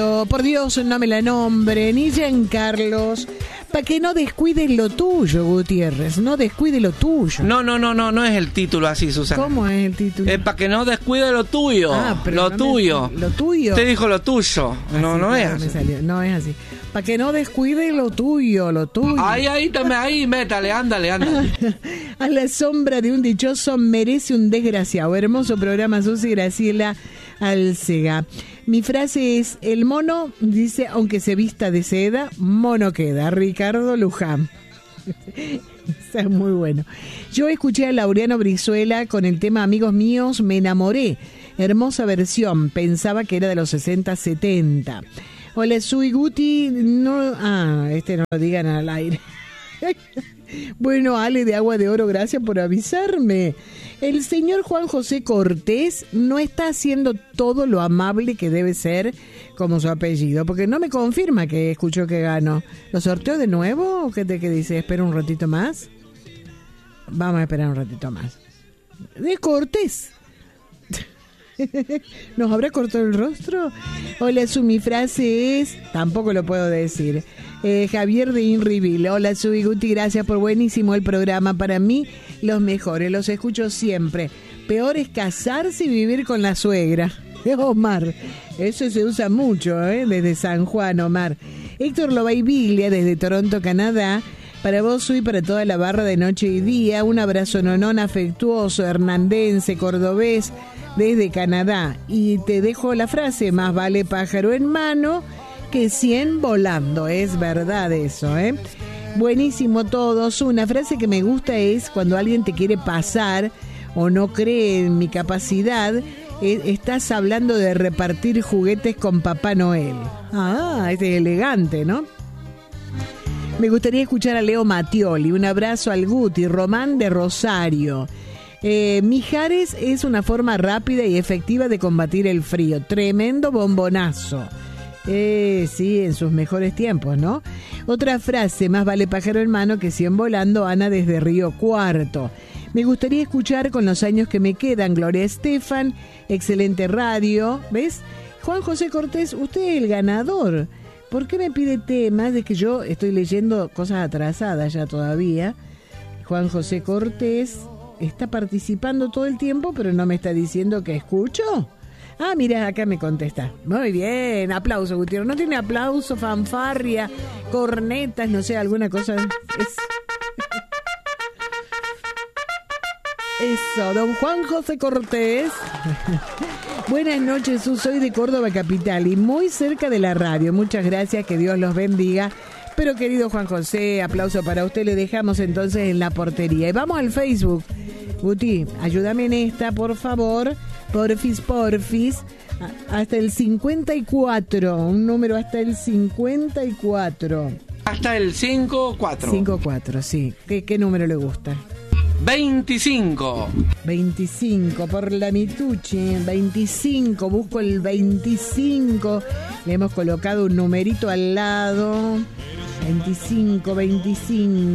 Por Dios, no me la nombren. Y Giancarlos, para que no descuides lo tuyo, Gutiérrez. No descuide lo tuyo. No es el título así, Susana. ¿Cómo es el título? Es para que no descuide lo tuyo. Pero lo no tuyo. ¿Lo tuyo? Te dijo lo tuyo. No es así. No es así. Para que no descuide lo tuyo, lo tuyo. Ahí, métale, ándale. A la sombra de un dichoso merece un desgraciado. Hermoso programa, Susi Graciela Alcega. Mi frase es: el mono, dice, aunque se vista de seda, mono queda. Ricardo Luján. Esa es muy bueno. Yo escuché a Laureano Brizuela con el tema Amigos Míos, me enamoré. Hermosa versión, pensaba que era de los 60-70. Hola, soy Guti. No lo digan al aire. Bueno, Ale de Agua de Oro, gracias por avisarme. El señor Juan José Cortés no está haciendo todo lo amable que debe ser como su apellido, porque no me confirma que escuchó que ganó. ¿Lo sorteó de nuevo o qué dice? ¿Espera un ratito más? Vamos a esperar un ratito más. De Cortés. ¿Nos habrá cortado el rostro? Hola, mi frase es... Tampoco lo puedo decir. Javier de Inrivil. Hola, Subi Guti, gracias por buenísimo el programa. Para mí, los mejores, los escucho siempre. Peor es casarse y vivir con la suegra. Omar, eso se usa mucho, desde San Juan, Omar. Héctor Lobaibilia, desde Toronto, Canadá. Para vos, Sui, para toda la barra de Noche y Día, un abrazo nonón afectuoso, hernandense, cordobés, desde Canadá. Y te dejo la frase: más vale pájaro en mano que 100 volando. Es verdad eso, Buenísimo todos. Una frase que me gusta es cuando alguien te quiere pasar o no cree en mi capacidad. Estás hablando de repartir juguetes con Papá Noel. Este es elegante, ¿no? Me gustaría escuchar a Leo Mattioli. Un abrazo al Guti. Román de Rosario. Mijares es una forma rápida y efectiva de combatir el frío. Tremendo bombonazo. Sí, en sus mejores tiempos, ¿no? Otra frase: más vale pájaro en mano que 100 volando. Ana desde Río Cuarto. Me gustaría escuchar con los años que me quedan. Gloria Estefan, excelente radio. ¿Ves? Juan José Cortés, usted es el ganador. ¿Por qué me pide temas? De que yo estoy leyendo cosas atrasadas ya todavía. Juan José Cortés está participando todo el tiempo, pero no me está diciendo que escucho. Mira, acá me contesta. Muy bien, aplauso, Gutiérrez. ¿No tiene aplauso, fanfarria, cornetas, no sé, alguna cosa? Eso, don Juan José Cortés. Buenas noches, soy de Córdoba capital y muy cerca de la radio. Muchas gracias, que Dios los bendiga. Pero querido Juan José, aplauso para usted. Le dejamos entonces en la portería. Y vamos al Facebook. Guti, ayúdame en esta, por favor. Porfis. Hasta el 54. Un número hasta el 54. Hasta el 54. 54, sí. ¿Qué número le gusta? 25. 25, por la Mitucci. 25, busco el 25. Le hemos colocado un numerito al lado. 25.